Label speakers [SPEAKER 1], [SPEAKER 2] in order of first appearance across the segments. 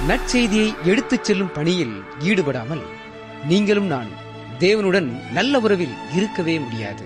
[SPEAKER 1] நற்செய்தியை எடுத்துச் செல்லும் பணியில் ஈடுபடாமல் நீங்களும் நான் தேவனுடன் நல்ல உறவில் இருக்கவே முடியாது.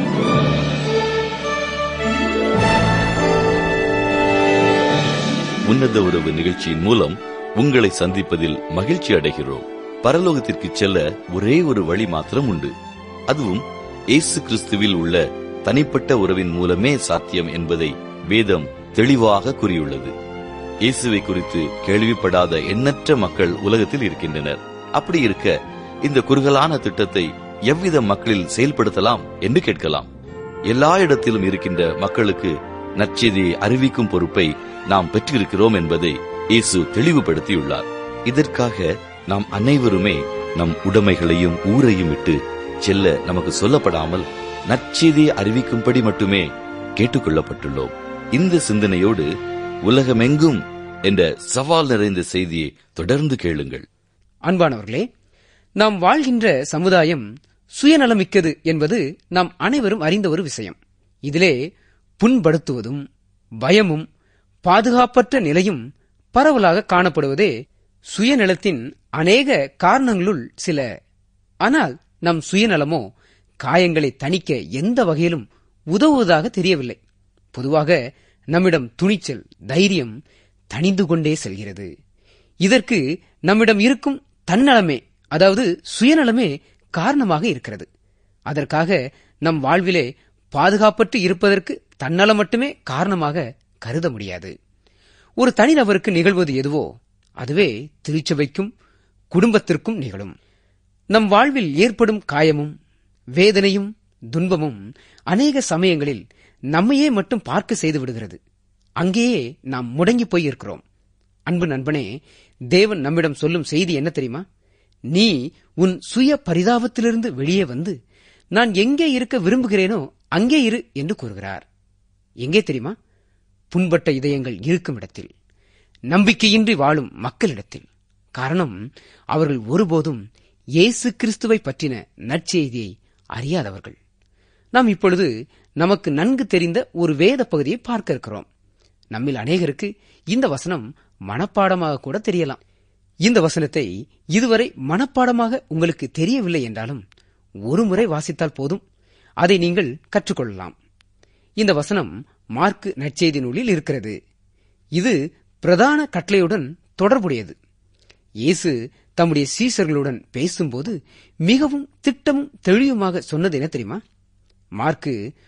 [SPEAKER 2] உன்னத உறவு நிகழ்ச்சியின் மூலம் உங்களை சந்திப்பதில் மகிழ்ச்சி அடைகிறோம். பரலோகத்திற்கு செல்ல ஒரே ஒரு வழி மாத்திரம் உண்டு. அதுவும் இயேசு கிறிஸ்துவில் உள்ள தனிப்பட்ட உறவின் மூலமே சாத்தியம் என்பதை வேதம் தெளிவாக கூறியுள்ளது. இயேசுவை குறித்து கேள்விப்படாத எண்ணற்ற மக்கள் உலகத்தில் இருக்கின்றனர். அப்படி இருக்க இந்த குறுகலான திட்டத்தை எவ்வித மக்களில் செயல்படுத்தலாம் என்று கேட்கலாம். எல்லா இடத்திலும் இருக்கின்ற மக்களுக்கு நற்செய்தியை அறிவிக்கும் பொறுப்பை நாம் பெற்றிருக்கிறோம் என்பதை இயேசு தெளிவுபடுத்தியுள்ளார். இதற்காக நாம் அனைவருமே நம் உடைமைகளையும் ஊரையும் விட்டு செல்ல நமக்கு சொல்லப்படாமல் நற்செய்தியை அறிவிக்கும்படி மட்டுமே கேட்டுக்கொள்ளப்பட்டுள்ளோம். இந்த சிந்தனையோடு உலகமெங்கும் என்ற சவால் நிறைந்த செய்தியை தொடர்ந்து கேளுங்கள்.
[SPEAKER 1] அன்பானவர்களே, நாம் வாழ்கின்ற சமுதாயம் சுயநலமிக்கது என்பது நாம் அனைவரும் அறிந்த ஒரு விஷயம். இதிலே புண்படுத்துவதும் பயமும் பாதுகாப்பற்ற நிலையும் பரவலாக காணப்படுவதே சுயநலத்தின் அநேக காரணங்களுள் சில. ஆனால் நம் சுயநலமோ காயங்களை தணிக்க எந்த வகையிலும் உதவுவதாக தெரியவில்லை. பொதுவாக நம்மிடம் துணிச்சல், தைரியம் தணிந்து கொண்டே செல்கிறது. இதற்கு நம்மிடம் இருக்கும் தன்னலமே, அதாவது சுயநலமே காரணமாக இருக்கிறது. அதற்காக நம் வாழ்விலே பாதுகாப்பற்று இருப்பதற்கு தன்னலம் மட்டுமே காரணமாக கருத முடியாது. ஒரு தனிநபருக்கு நிகழ்வது எதுவோ அதுவே திருச்சபைக்கும் குடும்பத்திற்கும் நிகழும். நம் வாழ்வில் ஏற்படும் காயமும் வேதனையும் துன்பமும் அநேக சமயங்களில் நம்மையே மட்டும் பார்க்க செய்து விடுகிறது. அங்கேயே நாம் முடங்கி போய் இருக்கிறோம். அன்பு நண்பனே, தேவன் நம்மிடம் சொல்லும் செய்தி என்ன தெரியுமா? நீ உன் சுய பரிதாபத்திலிருந்து வெளியே வந்து நான் எங்கே இருக்க விரும்புகிறேனோ அங்கே இரு என்று கூறுகிறார். எங்கே தெரியுமா? புண்பட்ட இதயங்கள் இருக்கும் இடத்தில், நம்பிக்கையின்றி வாழும் மக்களிடத்தில். காரணம், அவர்கள் ஒருபோதும் இயேசு கிறிஸ்துவை பற்றின நற்செய்தியை அறியாதவர்கள். நாம் இப்பொழுது நமக்கு நன்கு தெரிந்த ஒரு வேத பகுதியை பார்க்க இருக்கிறோம். நம்மில் அநேகருக்கு இந்த வசனம் மனப்பாடமாக கூட தெரியலாம். இந்த வசனத்தை இதுவரை மனப்பாடமாக உங்களுக்கு தெரியவில்லை என்றாலும் ஒரு முறை வாசித்தால் போதும், அதை நீங்கள் கற்றுக்கொள்ளலாம். இந்த வசனம் மார்க்கு நற்செய்தி நூலில் இருக்கிறது. இது பிரதான கட்டளையுடன் தொடர்புடையது. இயேசு தம்முடைய சீசர்களுடன் பேசும்போது மிகவும் திட்டமும் தெளிவுமாக சொன்னது என்ன தெரியுமா? மார்க்கு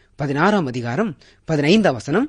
[SPEAKER 1] 16 அதிகாரம் 15 வசனம்,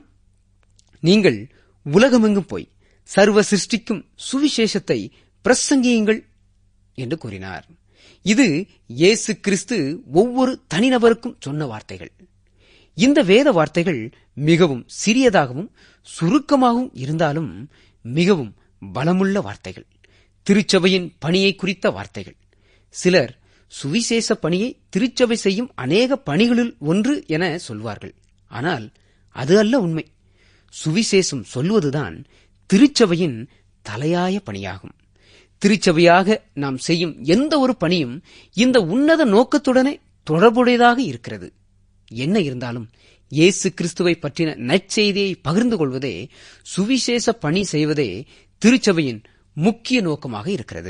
[SPEAKER 1] நீங்கள் உலகமெங்கும் போய் சர்வ சிருஷ்டிக்கும் சுவிசேஷத்தை பிரசங்கியுங்கள் என்று கூறினார். இது இயேசு கிறிஸ்து ஒவ்வொரு தனிநபருக்கும் சொன்ன வார்த்தைகள். இந்த வேத வார்த்தைகள் மிகவும் சிறியதாகவும் சுருக்கமாகவும் இருந்தாலும் மிகவும் பலமுள்ள வார்த்தைகள். திருச்சபையின் பணியை குறித்த வார்த்தைகள். சிலர் சுவிசேஷ பணியை திருச்சபை செய்யும் அநேக பணிகளில் ஒன்று என சொல்வார்கள். ஆனால் அது அல்ல உண்மை. சுவிசேஷம் சொல்வதுதான் திருச்சபையின் தலையாய பணியாகும். திருச்சபையாக நாம் செய்யும் எந்த ஒரு பணியும் இந்த உன்னத நோக்கத்துடனே தொடர்புடையதாக இருக்கிறது. என்ன இருந்தாலும் இயேசு கிறிஸ்துவை பற்றின நற்செய்தியை பகிர்ந்து கொள்வதே, சுவிசேஷ பணி செய்வதே திருச்சபையின் முக்கிய நோக்கமாக இருக்கிறது.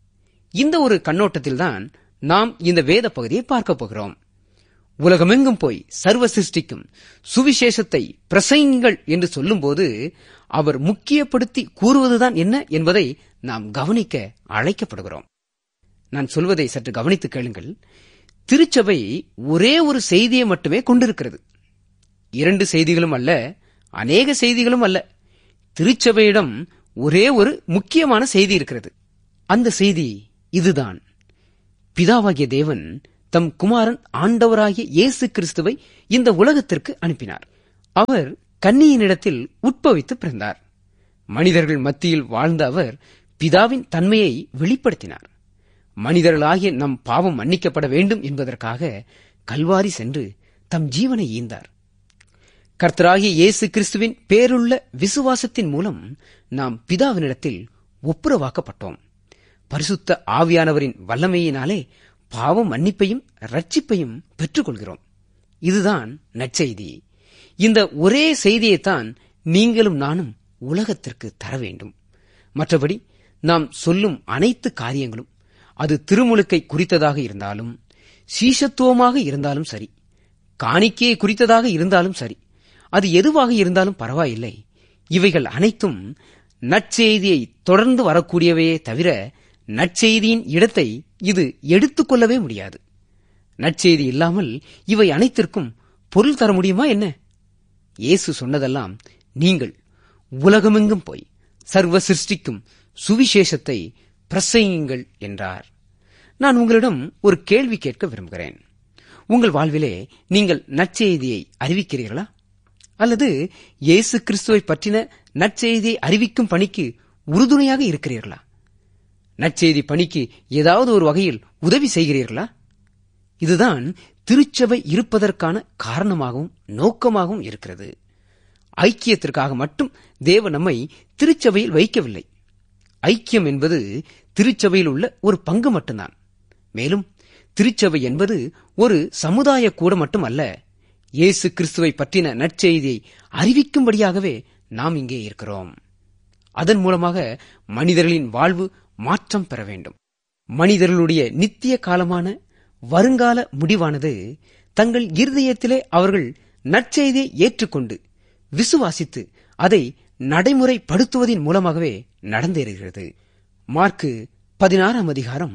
[SPEAKER 1] இந்த ஒரு கண்ணோட்டத்தில்தான் நாம் இந்த வேத பகுதியை பார்க்க போகிறோம். உலகமெங்கும் போய் சர்வ சிருஷ்டிக்கும் சுவிசேஷத்தை பிரசங்கிங்கள் என்று சொல்லும்போது அவர் முக்கியப்படுத்தி கூறுவதுதான் என்ன என்பதை நாம் கவனிக்க அழைக்கப்படுகிறோம். நான் சொல்வதை சற்று கவனித்து கேளுங்கள். திருச்சபை ஒரே ஒரு செய்தியை மட்டுமே கொண்டிருக்கிறது. 2 செய்திகளும் அல்ல, அநேக செய்திகளும் அல்ல. திருச்சபையிடம் ஒரே ஒரு முக்கியமான செய்தி இருக்கிறது. அந்த செய்தி இதுதான்: பிதாவாகிய தேவன் தம் குமாரன் ஆண்டவராகிய இயேசு கிறிஸ்துவை இந்த உலகத்திற்கு அனுப்பினார். அவர் கன்னியினிடத்தில் உட்பவித்து பிறந்தார். மனிதர்கள் மத்தியில் வாழ்ந்த அவர் பிதாவின் தன்மையை வெளிப்படுத்தினார். மனிதர்களாகிய நம் பாவம் மன்னிக்கப்பட வேண்டும் என்பதற்காக கல்வாரி சென்று தம் ஜீவனை ஈந்தார். கர்த்தராகிய இயேசு கிறிஸ்துவின் பேருள்ள விசுவாசத்தின் மூலம் நாம் பிதாவினிடத்தில் ஒப்புரவாக்கப்பட்டோம். பரிசுத்த ஆவியானவரின் வல்லமையினாலே பாவம் மன்னிப்பையும் ரட்சிப்பையும் பெற்றுக் கொள்கிறோம். இதுதான் நற்செய்தி. இந்த ஒரே செய்தியைத்தான் நீங்களும் நானும் உலகத்திற்கு தர வேண்டும். மற்றபடி நாம் சொல்லும் அனைத்து காரியங்களும், அது திருமுழுக்கை குறித்ததாக இருந்தாலும், சீஷத்துவமாக இருந்தாலும் சரி, காணிக்கையை குறித்ததாக இருந்தாலும் சரி, அது எதுவாக இருந்தாலும் பரவாயில்லை, இவைகள் அனைத்தும் நற்செய்தியை தொடர்ந்து வரக்கூடியவையே தவிர நற்செய்தியின் இடத்தை இது எடுத்துக்கொள்ளவே முடியாது. நற்செய்தி இல்லாமல் இவை அனைத்திற்கும் பொருள் தர முடியுமா என்ன? இயேசு சொன்னதெல்லாம், நீங்கள் உலகமெங்கும் போய் சர்வ சிருஷ்டிக்கும் சுவிசேஷத்தை பிரசங்கியுங்கள் என்றார். நான் உங்களிடம் ஒரு கேள்வி கேட்க விரும்புகிறேன். உங்கள் வாழ்விலே நீங்கள் நற்செய்தியை அறிவிக்கிறீர்களா? அல்லது இயேசு கிறிஸ்துவை பற்றின நற்செய்தியை அறிவிக்கும் பணிக்கு உறுதுணையாக இருக்கிறீர்களா? நற்செய்தி பணிக்கு ஏதாவது ஒரு வகையில் உதவி செய்கிறீர்களா? இதுதான் திருச்சபை இருப்பதற்கான காரணமாகவும் நோக்கமாகவும் இருக்கிறது. ஐக்கியத்திற்காக மட்டும் தேவன் நம்மை திருச்சபையில் வைக்கவில்லை. ஐக்கியம் என்பது திருச்சபையில் உள்ள ஒரு பங்கு மட்டும்தான். மேலும் திருச்சபை என்பது ஒரு சமுதாய கூட மட்டுமல்ல, இயேசு கிறிஸ்துவை பற்றின நற்செய்தியை அறிவிக்கும்படியாகவே நாம் இங்கே இருக்கிறோம். அதன் மூலமாக மனிதர்களின் வாழ்வு மாற்றம் பெற வேண்டும். மனிதர்களுடைய நித்திய காலமான வருங்கால முடிவானது தங்கள் இருதயத்திலே அவர்கள் நற்செய்தியை ஏற்றுக்கொண்டு விசுவாசித்து அதை நடைமுறைப்படுத்துவதன் மூலமாகவே நடந்தேறுகிறது. மார்க்கு 16 அதிகாரம்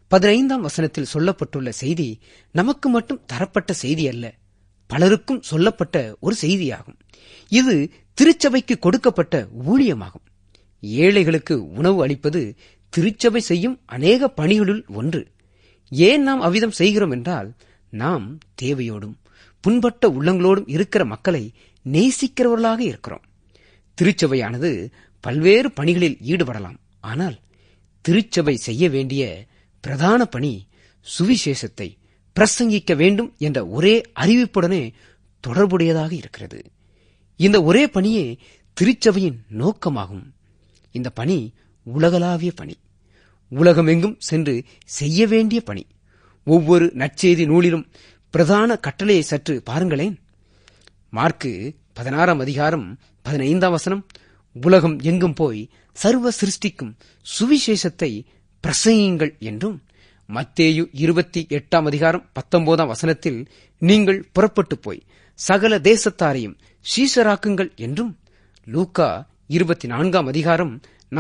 [SPEAKER 1] 15 சொல்லப்பட்டுள்ள செய்தி நமக்கு மட்டும் தரப்பட்ட செய்தி அல்ல, பலருக்கும் சொல்லப்பட்ட ஒரு செய்தியாகும். இது திருச்சபைக்கு கொடுக்கப்பட்ட ஊழியமாகும். ஏழைகளுக்கு உணவு அளிப்பது திருச்சபை செய்யும் அநேக பணிகளுள் ஒன்று. ஏன் நாம் அவ்விதம் செய்கிறோம் என்றால், நாம் தேவையோடும் புண்பட்ட உள்ளங்களோடும் இருக்கிற மக்களை நேசிக்கிறவர்களாக இருக்கிறோம். திருச்சபையானது பல்வேறு பணிகளில் ஈடுபடலாம். ஆனால் திருச்சபை செய்ய வேண்டிய பிரதான பணி சுவிசேஷத்தை பிரசங்கிக்க வேண்டும் என்ற ஒரே அறிவிப்புடனே தொடர்புடையதாக இருக்கிறது. இந்த ஒரே பணியே திருச்சபையின் நோக்கமாகும். இந்த பணி உலகளாவிய பணி, உலகமெங்கும் சென்று செய்ய வேண்டிய பணி. ஒவ்வொரு நற்செய்தி நூலிலும் பிரதான கட்டளையை சற்று பாருங்களேன். மார்க்கு 16 அதிகாரம் 15 உலகம் எங்கும் போய் சர்வ சிருஷ்டிக்கும் சுவிசேஷத்தை பிரசங்கியுங்கள் என்றும், மத்தேயு 28 அதிகாரம் 19 நீங்கள் புறப்பட்டு போய் சகல தேசத்தாரையும் சீஷராக்குங்கள் என்றும், லூக்கா 24 அதிகாரம்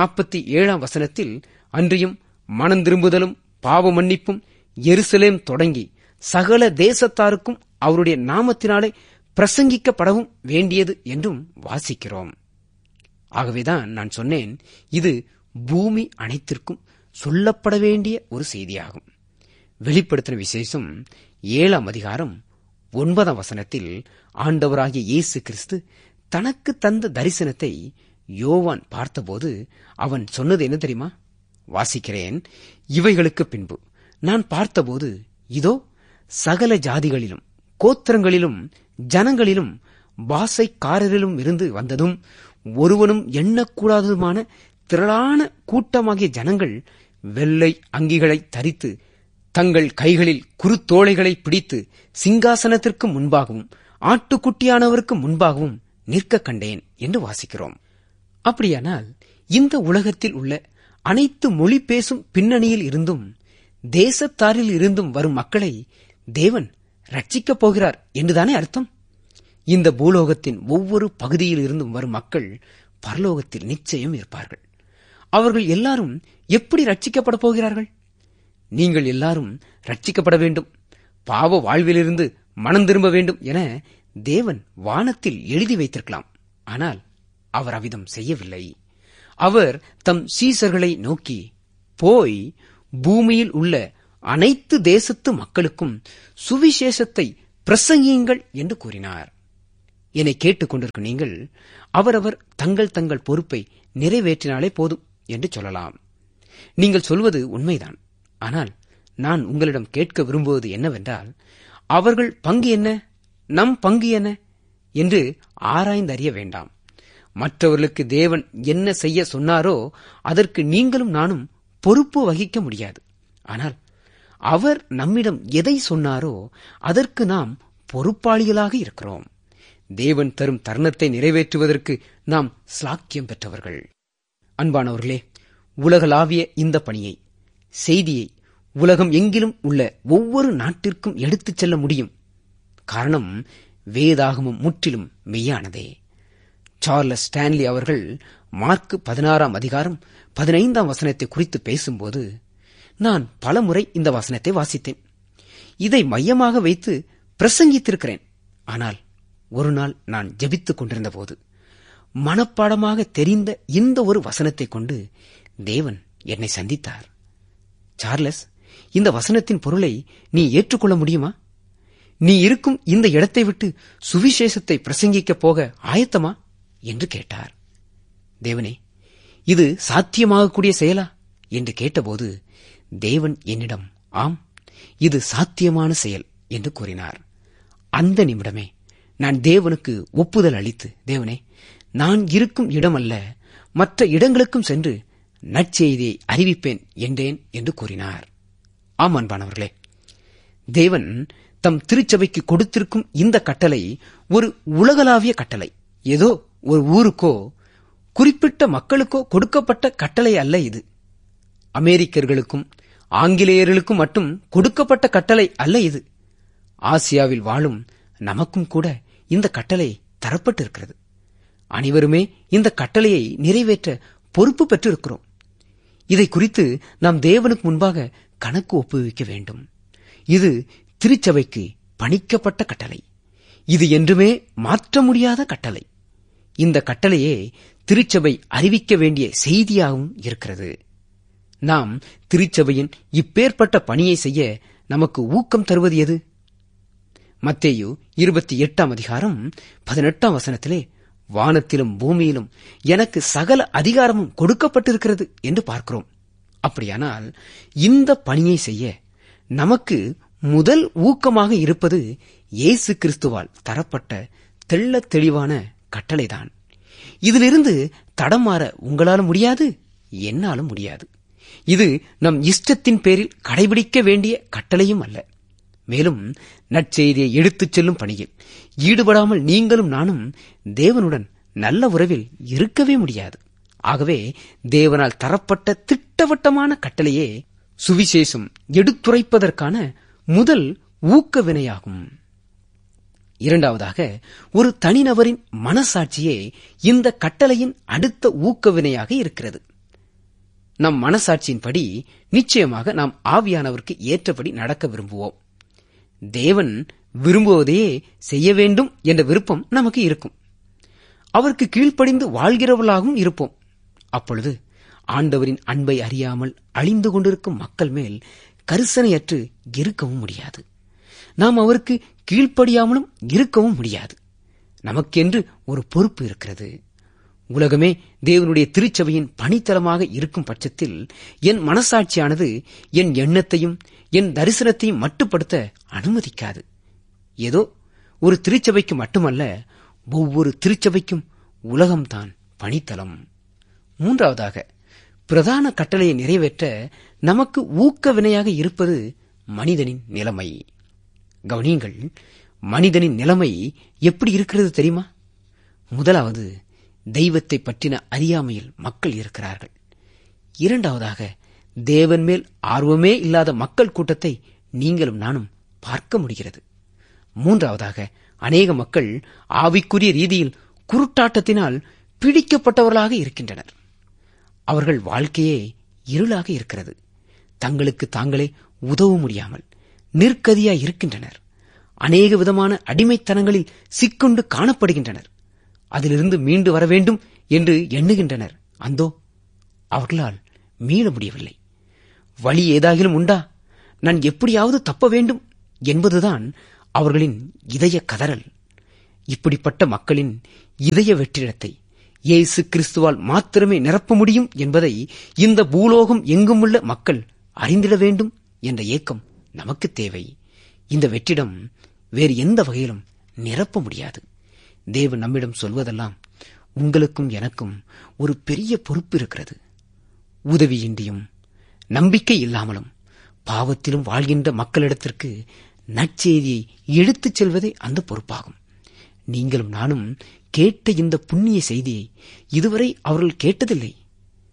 [SPEAKER 1] 47 அன்றியும் மனந்திரும்புதலும் பாவ மன்னிப்பும் எருசலேம் தொடங்கி சகல தேசத்தாருக்கும் அவருடைய நாமத்தினாலே பிரசங்கிக்கப்படவும் வேண்டியது என்றும் வாசிக்கிறோம். ஆகவேதான் நான் சொன்னேன், இது பூமி அனைத்திற்கும் சொல்லப்பட வேண்டிய ஒரு செய்தியாகும். வெளிப்படுத்தின விசேஷம் 7 அதிகாரம் 9 ஆண்டவராகிய இயேசு கிறிஸ்து தனக்கு தந்த தரிசனத்தை யோவான் பார்த்தபோது அவன் சொன்னது என்ன தெரியுமா? வாசிக்கிறேன். இவைகளுக்கு பின்பு நான் பார்த்தபோது, இதோ சகல ஜாதிகளிலும் கோத்திரங்களிலும் ஜனங்களிலும் பாசைக்காரரிலும் இருந்து வந்ததும் ஒருவனும் எண்ணக்கூடாததுமான திரளான கூட்டமாகிய ஜனங்கள் வெள்ளை அங்கிகளை தரித்து தங்கள் கைகளில் குருத்தோலைகளை பிடித்து சிங்காசனத்திற்கு முன்பாகவும் ஆட்டுக்குட்டியானவருக்கு முன்பாகவும் நிற்க கண்டேன் என்று வாசிக்கிறோம். அப்படியானால் இந்த உலகத்தில் உள்ள அனைத்து மொழி பேசும் பின்னணியில் இருந்தும் தேசத்தாரில் இருந்தும் வரும் மக்களை தேவன் ரட்சிக்கப் போகிறார் என்றுதானே அர்த்தம்? இந்த பூலோகத்தின் ஒவ்வொரு பகுதியில் இருந்தும் வரும் மக்கள் பரலோகத்தில் நிச்சயம் இருப்பார்கள். அவர்கள் எல்லாரும் எப்படி ரட்சிக்கப்பட போகிறார்கள்? நீங்கள் எல்லாரும் ரட்சிக்கப்பட வேண்டும், பாவ வாழ்விலிருந்து மனம் திரும்ப வேண்டும் என தேவன் வானத்தில் எழுதி வைத்திருக்கலாம். ஆனால் அவர் அவ்விதம் செய்யவில்லை. அவர் தம் சீசர்களை நோக்கி, போய் பூமியில் உள்ள அனைத்து தேசத்து மக்களுக்கும் சுவிசேஷத்தை பிரசங்கியுங்கள் என்று கூறினார். என்னை கேட்டுக் கொண்டிருக்கும் நீங்கள் அவரவர் தங்கள் தங்கள் பொறுப்பை நிறைவேற்றினாலே போதும் என்று சொல்லலாம். நீங்கள் சொல்வது உண்மைதான். ஆனால் நான் உங்களிடம் கேட்க விரும்புவது என்னவென்றால், அவர்கள் பங்கு என்ன, நம் பங்கு என்ன என்று ஆராய்ந்தறிய வேண்டாம். மற்றவர்களுக்கு தேவன் என்ன செய்ய சொன்னாரோ அதற்கு நீங்களும் நானும் பொறுப்பு வகிக்க முடியாது. ஆனால் அவர் நம்மிடம் எதை சொன்னாரோ அதற்கு நாம் பொறுப்பாளிகளாக இருக்கிறோம். தேவன் தரும் தருணத்தை நிறைவேற்றுவதற்கு நாம் ஸ்லாக்கியம் பெற்றவர்கள். அன்பானவர்களே, உலகளாவிய இந்த பணியை, செய்தியை உலகம் எங்கிலும் உள்ள ஒவ்வொரு நாட்டிற்கும் எடுத்துச் செல்ல முடியும். காரணம், வேதாகமம் முற்றிலும் மெய்யானதே. சார்லஸ் ஸ்டான்லி அவர்கள் மார்க் 16:15 குறித்து பேசும்போது, நான் பலமுறை இந்த வசனத்தை வாசித்தேன். இதை மையமாக வைத்து பிரசங்கித்திருக்கிறேன். ஆனால் ஒரு நாள் நான் ஜெபித்துக் கொண்டிருந்த போது மனப்பாடமாக தெரிந்த இந்த ஒரு வசனத்தை கொண்டு தேவன் என்னை சந்தித்தார். சார்லஸ், இந்த வசனத்தின் பொருளை நீ ஏற்றுக்கொள்ள முடியுமா? நீ இருக்கும் இந்த இடத்தை விட்டு சுவிசேஷத்தை பிரசங்கிக்கப் போக ஆயத்தமா என்று கேட்டார். தேவனே, இது சாத்தியமாகக்கூடிய செயலா என்று கேட்டபோது தேவன் என்னிடம், ஆம், இது சாத்தியமான செயல் என்று கூறினார். அந்த நிமிடமே நான் தேவனுக்கு ஒப்புதல் அளித்து, தேவனே, நான் இருக்கும் இடம் அல்ல, மற்ற இடங்களுக்கும் சென்று நற்செய்தியை அறிவிப்பேன் என்றேன் என்று கூறினார். ஆம் அன்பானவர்களே, தேவன் தம் திருச்சபைக்கு கொடுத்திருக்கும் இந்த கட்டளை ஒரு உலகளாவிய கட்டளை. ஏதோ ஒரு ஊருக்கோ குறிப்பிட்ட மக்களுக்கோ கொடுக்கப்பட்ட கட்டளை அல்ல. இது அமெரிக்கர்களுக்கும் ஆங்கிலேயர்களுக்கும் மட்டும் கொடுக்கப்பட்ட கட்டளை அல்ல. இது ஆசியாவில் வாழும் நமக்கும் கூட இந்த கட்டளை தரப்பட்டிருக்கிறது. அனைவருமே இந்த கட்டளையை நிறைவேற்ற பொறுப்பு பெற்றிருக்கிறோம். இதை குறித்து நாம் தேவனுக்கு முன்பாக கணக்கு ஒப்புவிக்க வேண்டும். இது திருச்சபைக்கு பணிக்கப்பட்ட கட்டளை. இது என்றுமே மாற்ற முடியாத கட்டளை. இந்த கட்டளையே திருச்சபை அறிவிக்க வேண்டிய செய்தியாகவும் இருக்கிறது. நாம் திருச்சபையின் இப்பேற்பட்ட பணியை செய்ய நமக்கு ஊக்கம் தருவது எது? மத்தேயு 28:18 வானத்திலும் பூமியிலும் எனக்கு சகல அதிகாரமும் கொடுக்கப்பட்டிருக்கிறது என்று பார்க்கிறோம். அப்படியானால் இந்த பணியை செய்ய நமக்கு முதல் ஊக்கமாக இருப்பது இயேசு கிறிஸ்துவால் தரப்பட்ட தெள்ளத் தெளிவான கட்டளைதான். இதிலிருந்து தடமாற உங்களாலும் முடியாது, என்னாலும் முடியாது. இது நம் இஷ்டத்தின் பேரில் கடைபிடிக்க வேண்டிய கட்டளையும் அல்ல. மேலும் நற்செய்தியை எடுத்துச் செல்லும் பணியில் ஈடுபடாமல் நீங்களும் நானும் தேவனுடன் நல்ல உறவில் இருக்கவே முடியாது. ஆகவே தேவனால் தரப்பட்ட திட்டவட்டமான கட்டளையே சுவிசேஷம் எடுத்துரைப்பதற்கான முதல் ஊக்க வினையாகும். இரண்டாவதாக, ஒரு தனிநபரின் மனசாட்சியே இந்த கட்டளையின் அடுத்த ஊக்க வினையாக இருக்கிறது. நம் மனசாட்சியின்படி நிச்சயமாக நாம் ஆவியானவருக்கு ஏற்றபடி நடக்க விரும்புவோம். தேவன் விரும்புவதையே செய்ய வேண்டும் என்ற விருப்பம் நமக்கு இருக்கும். அவருக்கு கீழ்ப்படிந்து வாழ்கிறவர்களாகவும் இருப்போம். அப்பொழுது ஆண்டவரின் அன்பை அறியாமல் அழிந்து கொண்டிருக்கும் மக்கள் மேல் கரிசனையற்று இருக்கவும் முடியாது. நாம் அவருக்கு கீழ்ப்படியாமலும் இருக்கவும் முடியாது. நமக்கென்று ஒரு பொறுப்பு இருக்கிறது. உலகமே தேவனுடைய திருச்சபையின் பணித்தலமாக இருக்கும் பட்சத்தில் என் மனசாட்சியானது என் எண்ணத்தையும் என் தரிசனத்தையும் மட்டுப்படுத்த அனுமதிக்காது. ஏதோ ஒரு திருச்சபைக்கு மட்டுமல்ல, ஒவ்வொரு திருச்சபைக்கும் உலகம்தான் பணித்தலம். மூன்றாவதாக, பிரதான கட்டளையை நிறைவேற்ற நமக்கு ஊக்க வினையாக இருப்பது மனிதனின் நிலைமை. கவனியுங்கள், மனிதனின் நிலைமை எப்படி இருக்கிறது தெரியுமா? முதலாவது, தெய்வத்தை பற்றின அறியாமையில் மக்கள் இருக்கிறார்கள். இரண்டாவதாக, தேவன் மேல் ஆர்வமே இல்லாத மக்கள் கூட்டத்தை நீங்களும் நானும் பார்க்க முடிகிறது. மூன்றாவதாக, அநேக மக்கள் ஆவிக்குரிய ரீதியில் குருட்டாட்டத்தினால் பிடிக்கப்பட்டவர்களாக இருக்கின்றனர். அவர்கள் வாழ்க்கையே இருளாக இருக்கிறது. தங்களுக்கு தாங்களே உதவ முடியாமல் நிற்கதியாய் இருக்கின்றனர். அநேக விதமான அடிமைத்தனங்களில் சிக்கொண்டு காணப்படுகின்றனர். அதிலிருந்து மீண்டு வர வேண்டும் என்று எண்ணுகின்றனர். அந்தோ அவர்களால் மீள முடியவில்லை. வழி ஏதாகிலும் உண்டா? நான் எப்படியாவது தப்ப வேண்டும் என்பதுதான் அவர்களின் இதய கதறல். இப்படிப்பட்ட மக்களின் இதய வெற்றிடத்தை இயேசு கிறிஸ்துவால் மாத்திரமே நிரப்ப முடியும் என்பதை இந்த பூலோகம் எங்குமுள்ள மக்கள் அறிந்திட வேண்டும் என்ற ஏக்கம் நமக்கு தேவை. இந்த வெற்றிடம் வேறு எந்த வகையிலும் நிரப்ப முடியாது. தேவன் நம்மிடம் சொல்வதெல்லாம், உங்களுக்கும் எனக்கும் ஒரு பெரிய பொறுப்பு இருக்கிறது. உதவியின்றியும் நம்பிக்கை இல்லாமலும் பாவத்திலும் வாழ்கின்ற மக்களிடத்திற்கு நற்செய்தியை எடுத்துச் செல்வதே அந்த பொறுப்பாகும். நீங்களும் நானும் கேட்ட இந்த புண்ணிய செய்தியை இதுவரை அவர்கள் கேட்டதில்லை.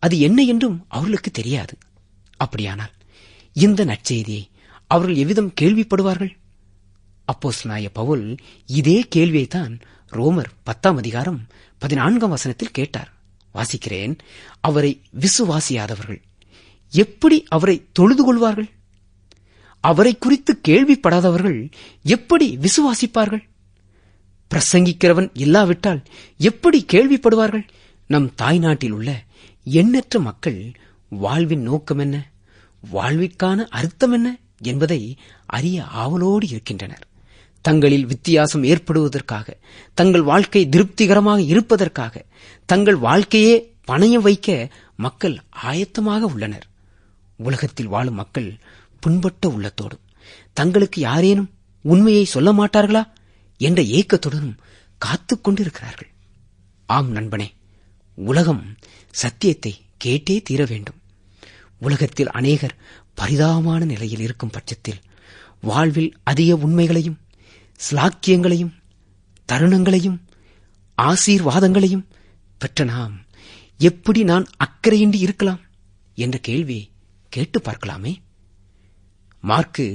[SPEAKER 1] அது என்ன என்றும் அவர்களுக்கு தெரியாது. அப்படியானால் இந்த நற்செய்தியை அவர்கள் எவ்விதம் கேள்விப்படுவார்கள்? அப்போஸ்தலனாகிய பவுல் இதே கேள்வியைத்தான் ரோமர் 10:14 கேட்டார். வாசிக்கிறேன். அவரை விசுவாசியாதவர்கள் எப்படி அவரை தொழுது கொள்வார்கள்? அவரை குறித்து கேள்விப்படாதவர்கள் எப்படி விசுவாசிப்பார்கள்? பிரசங்கிக்கிறவன் இல்லாவிட்டால் எப்படி கேள்விப்படுவார்கள்? நம் தாய்நாட்டில் உள்ள எண்ணற்ற மக்கள் வாழ்வின் நோக்கம் என்ன, வாழ்விற்கான அர்த்தம் என்ன என்பதை அறிய ஆவலோடு இருக்கின்றனர். தங்களில் வித்தியாசம் ஏற்படுவதற்காக, தங்கள் வாழ்க்கை திருப்திகரமாக இருப்பதற்காக, தங்கள் வாழ்க்கையே பணயம் வைக்க மக்கள் ஆயத்தமாக உள்ளனர். உலகத்தில் வாழும் மக்கள் புண்பட்ட உள்ளத்தோடும் தங்களுக்கு யாரேனும் உண்மையை சொல்ல மாட்டார்களா என்ற ஏக்கத்துடனும் காத்துக் கொண்டிருக்கிறார்கள். ஆம் நண்பனே, உலகம் சத்தியத்தை கேட்டே தீர வேண்டும். உலகத்தில் அநேகர் பரிதாபமான நிலையில் இருக்கும் பட்சத்தில் வாழ்வில் அதிக உண்மைகளையும் ஸ்லாக்கியங்களையும் தருணங்களையும் ஆசீர்வாதங்களையும் பெற்ற நாம் எப்படி நான் அக்கறையின்றி இருக்கலாம் என்ற கேள்வியை கேட்டு பார்க்கலாமே. மார்க்கு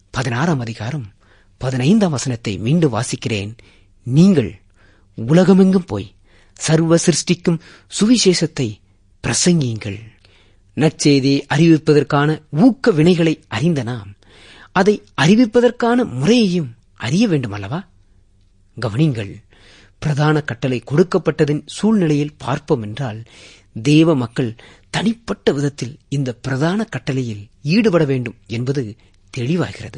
[SPEAKER 1] 16:15 மீண்டும் வாசிக்கிறேன். நீங்கள் உலகமெங்கும் போய் சர்வ சிருஷ்டிக்கும் சுவிசேஷத்தை பிரசங்கியுங்கள். நற்செய்தியை அறிவிப்பதற்கான ஊக்க வினைகளை அறிந்த நாம் அதை அறிவிப்பதற்கான முறையையும் அறிய வேண்டுமல்லவா? கவனிங்கள். பிரதான கட்டளை கொடுக்கப்பட்டதின் சூழ்நிலையில் பார்ப்போம் என்றால், தேவ மக்கள் தனிப்பட்ட விதத்தில் இந்த பிரதான கட்டளையில் ஈடுபட வேண்டும் என்பது தெளிவாகிறது.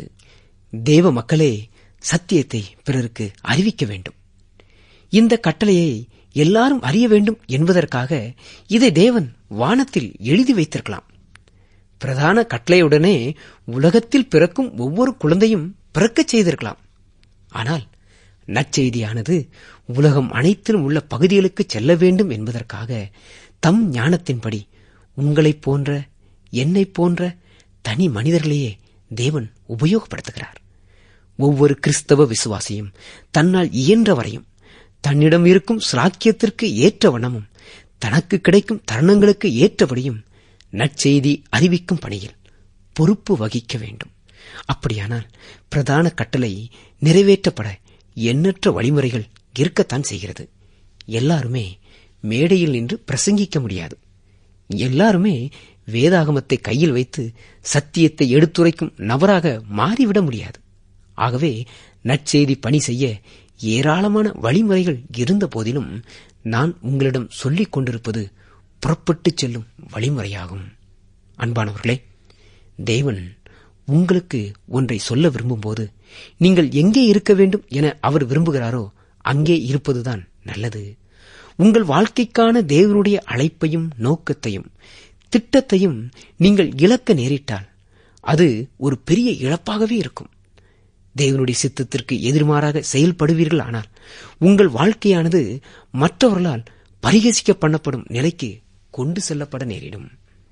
[SPEAKER 1] தேவ மக்களே சத்தியத்தை பிறருக்கு அறிவிக்க வேண்டும். இந்த கட்டளையை எல்லாரும் அறிய வேண்டும் என்பதற்காக இதை தேவன் வானத்தில் எழுதி வைத்திருக்கலாம். பிரதான கட்டளையுடனே உலகத்தில் பிறக்கும் ஒவ்வொரு குழந்தையும் பிறக்கச் செய்திருக்கலாம். ஆனால் நற்செய்தியானது உலகம் அனைத்திலும் உள்ள பகுதிகளுக்கு செல்ல வேண்டும் என்பதற்காக தம் ஞானத்தின்படி உங்களைப் போன்ற என்னைப் போன்ற தனி மனிதர்களையே தேவன் உபயோகப்படுத்துகிறார். ஒவ்வொரு கிறிஸ்தவ விசுவாசியும் தன்னால் இயன்ற வரையும் தன்னிடம் இருக்கும் ஸ்லாக்கியத்திற்கு ஏற்ற வண்ணமும் தனக்கு கிடைக்கும் தருணங்களுக்கு ஏற்றபடியும் நற்செய்தி அறிவிக்கும் பணியில் பொறுப்பு வகிக்க வேண்டும். அப்படியானால் பிரதான கட்டளை நிறைவேற்றப்பட எண்ணற்ற வழிமுறைகள் இருக்கத்தான் செய்கிறது. எல்லாருமே மேடையில் நின்று பிரசங்கிக்க முடியாது. எல்லாருமே வேதாகமத்தை கையில் வைத்து சத்தியத்தை எடுத்துரைக்கும் நபராக மாறிவிட முடியாது. ஆகவே நற்செய்தி பணி செய்ய ஏராளமான வழிமுறைகள் இருந்த போதிலும் நான் உங்களிடம் சொல்லிக் கொண்டிருப்பது புறப்பட்டு செல்லும் வழிமுறையாகும். அன்பானவர்களே, தேவன் உங்களுக்கு ஒன்றை சொல்ல விரும்பும்போது நீங்கள் எங்கே இருக்க வேண்டும் என அவர் விரும்புகிறாரோ அங்கே இருப்பதுதான் நல்லது. உங்கள் வாழ்க்கைக்கான தேவனுடைய அழைப்பையும் நோக்கத்தையும் திட்டத்தையும் நீங்கள் இழக்க நேரிட்டால் அது ஒரு பெரிய இழப்பாகவே இருக்கும். தேவனுடைய சித்தத்திற்கு எதிர்மாறாக செயல்படுவீர்கள் ஆனால் உங்கள் வாழ்க்கையானது மற்றவர்களால் பரிகசிக்க பண்ணப்படும் நிலைக்கு கொண்டு செல்லப்பட நேரிடும்.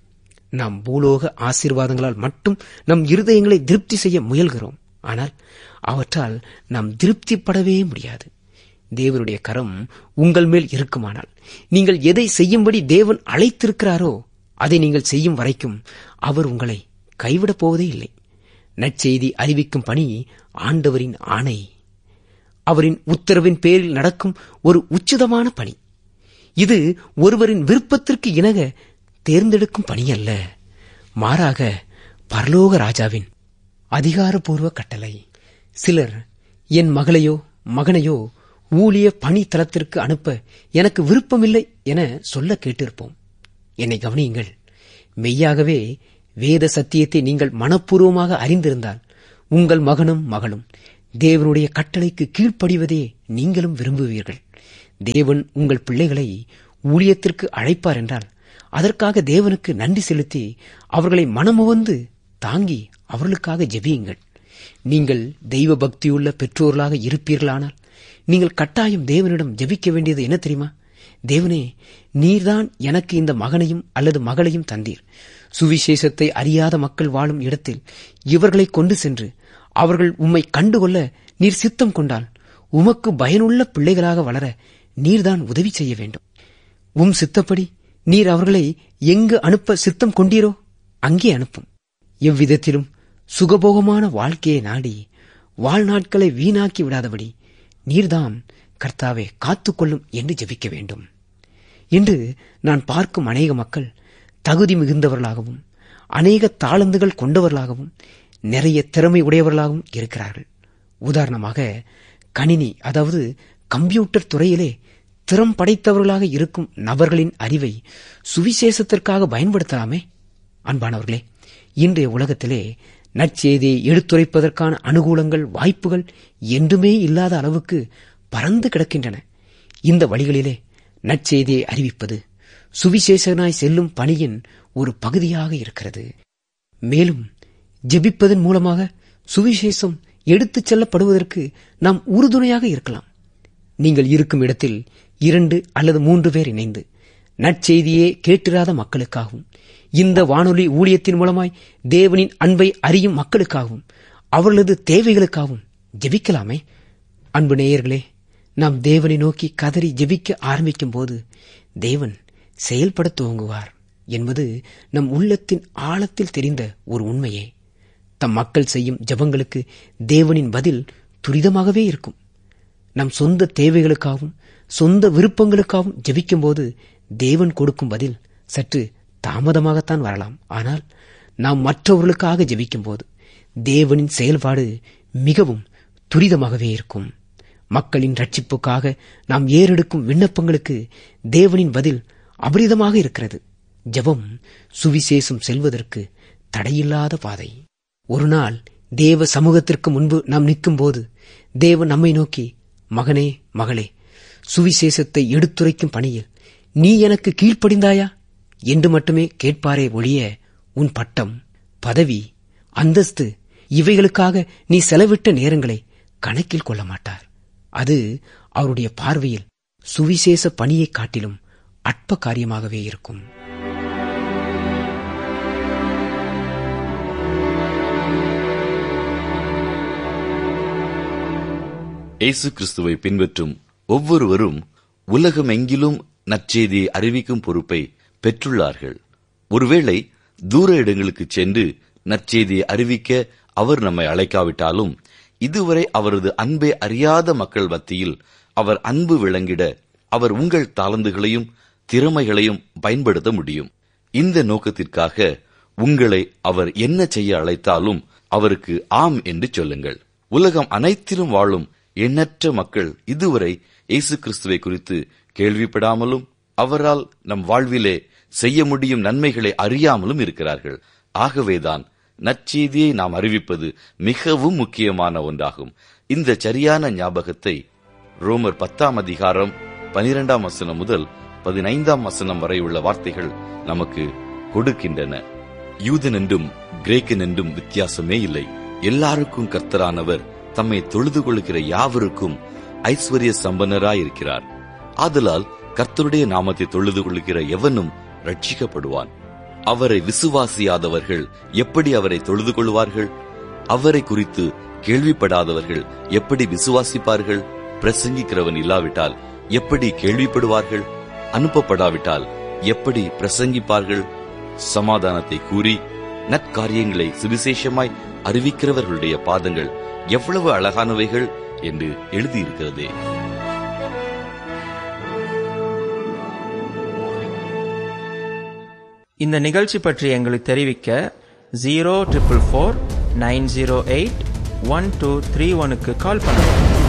[SPEAKER 1] நாம் பூலோக ஆசீர்வாதங்களால் மட்டும் நம் இருதயங்களை திருப்தி செய்ய முயல்கிறோம். ஆனால் அவற்றால் நாம் திருப்திப்படவே முடியாது. தேவனுடைய கரம் உங்கள் மேல் இருக்குமானால் நீங்கள் எதை செய்யும்படி தேவன் அழைத்திருக்கிறாரோ அதை நீங்கள் செய்யும் வரைக்கும் அவர் உங்களை கைவிடப் போவதே இல்லை. நற்செய்தி அறிவிக்கும் பணி ஆண்டவரின் ஆணை. அவரின் உத்தரவின் பேரில் நடக்கும் ஒரு உச்சிதமான பணி. இது ஒருவரின் விருப்பத்திற்கு இணங்க தேர்ந்தெடுக்கும் பணி அல்ல. மாறாக பரலோக ராஜாவின் அதிகாரப்பூர்வ கட்டளை. சிலர் என் மகளையோ மகனையோ ஊழிய பணி தளத்திற்கு அனுப்ப எனக்கு விருப்பமில்லை என சொல்ல கேட்டிருப்போம். என்னை கவனியுங்கள். மெய்யாகவே வேத சத்தியத்தை நீங்கள் மனப்பூர்வமாக அறிந்திருந்தால் உங்கள் மகனும் மகளும் தேவனுடைய கட்டளைக்கு கீழ்ப்படிவதே நீங்களும் விரும்புவீர்கள். தேவன் உங்கள் பிள்ளைகளை ஊழியத்திற்கு அழைப்பார் என்றால் அதற்காக தேவனுக்கு நன்றி செலுத்தி அவர்களை மனமுவந்து தாங்கி அவர்களுக்காக ஜெபியுங்கள். நீங்கள் தெய்வ பக்தியுள்ள பெற்றோர்களாக இருப்பீர்களானால் நீங்கள் கட்டாயம் தேவனிடம் ஜெபிக்க வேண்டியது என்ன தெரியுமா? தேவனே, நீர்தான் எனக்கு இந்த மகனையும் அல்லது மகளையும் தந்தீர். சுவிசேஷத்தை அறியாத மக்கள் வாழும் இடத்தில் இவர்களை கொண்டு சென்று அவர்கள் உம்மை கண்டுகொள்ள நீர் சித்தம் கொண்டால் உமக்கு பயனுள்ள பிள்ளைகளாக வளர நீர்தான் உதவி செய்ய வேண்டும். உம் சித்தப்படி நீர் அவர்களை எங்கு அனுப்ப சித்தம் கொண்டீரோ அங்கே அனுப்பும். எவ்விதத்திலும் சுகபோகமான வாழ்க்கையை நாடி வாழ்நாட்களை வீணாக்கி விடாதபடி நீர்தாம் கர்த்தாவே காத்துக்கொள்ளும் என்று ஜெபிக்க வேண்டும். இன்று நான் பார்க்கும் அநேக மக்கள் தகுதி மிகுந்தவர்களாகவும் அநேக தாளந்துகள் கொண்டவர்களாகவும் நிறைய திறமை உடையவர்களாகவும் இருக்கிறார்கள். உதாரணமாக கணினி, அதாவது கம்ப்யூட்டர் துறையிலே திறம் படைத்தவர்களாக இருக்கும் நபர்களின் அறிவை சுவிசேஷத்திற்காக பயன்படுத்தலாமே. அன்பானவர்களே, இன்றைய உலகத்திலே நற்செய்தியை எடுத்துரைப்பதற்கான அனுகூலங்கள், வாய்ப்புகள் என்றுமே இல்லாத அளவுக்கு பறந்து கிடக்கின்றன. இந்த வழிகளிலே நற்செய்தியை அறிவிப்பது சுவிசேஷனாய் செல்லும் பணியின் ஒரு பகுதியாக இருக்கிறது. மேலும் ஜெபிப்பதன் மூலமாக சுவிசேஷம் எடுத்துச் செல்லப்படுவதற்கு நாம் உறுதுணையாக இருக்கலாம். நீங்கள் இருக்கும் இடத்தில் 2 அல்லது 3 பேர் இணைந்து நற்செய்தியே கேட்டிராத மக்களுக்காகவும், இந்த வானொலி ஊழியத்தின் மூலமாய் தேவனின் அன்பை அறியும் மக்களுக்காகவும், அவர்களது தேவைகளுக்காகவும் ஜெபிக்கலாமே. அன்பு நேயர்களே, நாம் தேவனை நோக்கி கதறி ஜெபிக்க ஆரம்பிக்கும் போது தேவன் செயல்பட துவங்குவார் என்பது நம் உள்ளத்தின் ஆழத்தில் தெரிந்த ஒரு உண்மையே. தம் மக்கள் செய்யும் ஜெபங்களுக்கு தேவனின் பதில் துரிதமாகவே இருக்கும். நம் சொந்த தேவைகளுக்காகவும் சொந்த விருப்பங்களுக்காகவும் ஜெபிக்கும் போது தேவன் கொடுக்கும் பதில் சற்று தாமதமாகத்தான் வரலாம். ஆனால் நாம் மற்றவர்களுக்காக ஜெபிக்கும் போது தேவனின் செயல்பாடு மிகவும் துரிதமாகவே இருக்கும். மக்களின் ரட்சிப்புக்காக நாம் ஏறெடுக்கும் விண்ணப்பங்களுக்கு தேவனின் பதில் அபரிதமாக இருக்கிறது. ஜெபம் சுவிசேஷம் செல்வதற்கு தடையில்லாத பாதை. ஒரு நாள் தேவ சமூகத்திற்கு முன்பு நாம் நிற்கும் போது தேவன் நம்மை நோக்கி, மகனே, மகளே, சுவிசேஷத்தை எடுத்துரைக்கும் பணியில் நீ எனக்கு கீழ்ப்படிந்தாயா என்று மட்டுமே கேட்பாரே ஒழிய உன் பட்டம், பதவி, அந்தஸ்து இவைகளுக்காக நீ செலவிட்ட நேரங்களை கணக்கில் கொள்ள மாட்டார். அது அவருடைய பார்வையில் சுவிசேஷ பணியை காட்டிலும் அற்ப காரியமாகவே இருக்கும்.
[SPEAKER 2] இயேசு கிறிஸ்துவை பின்பற்றும் ஒவ்வொருவரும் உலகமெங்கிலும் நற்செய்தியை அறிவிக்கும் பொறுப்பை பெற்றுள்ளார்கள். ஒருவேளை தூர இடங்களுக்கு சென்று நற்செய்தியை அறிவிக்க அவர் நம்மை அழைக்காவிட்டாலும், இதுவரை அவரது அன்பை அறியாத மக்கள் மத்தியில் அவர் அன்பு விளங்கிட அவர் உங்கள் தாளந்துகளையும் திறமைகளையும் பயன்படுத்த முடியும். இந்த நோக்கத்திற்காக உங்களை அவர் என்ன செய்ய அழைத்தாலும் அவருக்கு ஆம் என்று சொல்லுங்கள். உலகம் அனைத்திலும் வாழும் எண்ணற்ற மக்கள் இதுவரை இயேசு கிறிஸ்துவை குறித்து கேள்விப்படாமலும் அவரால் நம் வாழ்விலே செய்ய முடியும் நன்மைகளை அறியாமலும் இருக்கிறார்கள். ஆகவேதான் நற்செய்தியை நாம் அறிவிப்பது மிகவும் முக்கியமான ஒன்றாகும். இந்த சரியான ஞாபகத்தை ரோமர் 10ஆம் அதிகாரம் 12ஆம் வசனம் முதல் 15ஆம் வசனம் வரை உள்ள வார்த்தைகள் நமக்கு கொடுக்கின்றன. யூதன் என்றும் கிரேக்கன் என்றும் வித்தியாசமே இல்லை. எல்லாருக்கும் கர்த்தரானவர் தம்மை தொழுது கொள்கிற யாவருக்கும் ஐஸ்வர்ய சம்பன்னராயிருக்கிறார். ஆதலால் கர்த்தருடைய நாமத்தை தொழுது கொள்கிற எவனும் ரட்சிக்கப்படுவான். அவரை விசுவாசியாதவர்கள் எப்படி அவரை தொழுது கொள்வார்கள்? அவரை குறித்து கேள்விப்படாதவர்கள் எப்படி விசுவாசிப்பார்கள்? பிரசங்கிக்கிறவன் இல்லாவிட்டால் எப்படி கேள்விப்படுவார்கள்? அனுப்பப்படாவிட்டால் எப்படி பிரசங்கிப்பார்கள்? சமாதானத்தை கூறி நற்காரியங்களை சுவிசேஷமாய் அறிவிக்கிறவர்களுடைய பாதங்கள் எவ்வளவு அழகானவைகள் என்று எழுதியிருக்கிறதே.
[SPEAKER 3] இந்த நிகழ்ச்சி பற்றி எங்களுக்கு தெரிவிக்க 04449081231 கால் பண்ணுங்கள்.